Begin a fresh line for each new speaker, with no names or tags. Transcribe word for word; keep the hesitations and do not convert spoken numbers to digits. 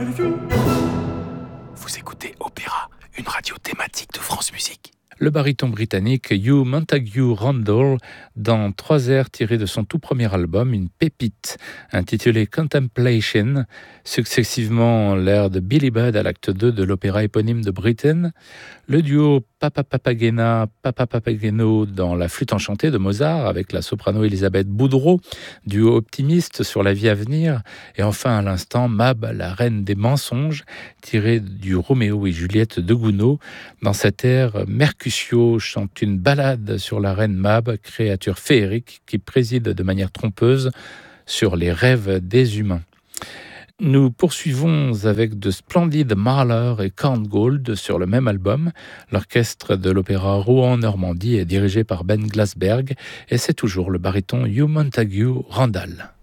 Vous écoutez Opéra, une radio thématique de France Musique.
Le baryton britannique Hugh Montagu Randall dans trois airs tirés de son tout premier album, une pépite intitulée Contemplation, successivement l'air de Billy Budd à l'acte deux de l'opéra éponyme de Britten, le duo Papa Papagena Papa Papageno dans La flûte enchantée de Mozart avec la soprano Elisabeth Boudreau, duo optimiste sur la vie à venir, et enfin à l'instant Mab, la reine des mensonges, tiré du Roméo et Juliette de Gounod. Dans cet air, Mercutio chante une ballade sur la reine Mab, créature féerique qui préside de manière trompeuse sur les rêves des humains. Nous poursuivons avec de splendides Mahler et Korngold sur le même album. L'orchestre de l'opéra Rouen-Normandie est dirigé par Ben Glasberg et c'est toujours le baryton Hugh Montagu Randall.